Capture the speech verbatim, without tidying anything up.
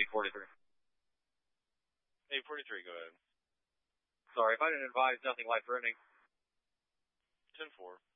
eight forty-three. eight forty-three, go ahead. Sorry, if I didn't advise, nothing life threatening. ten four.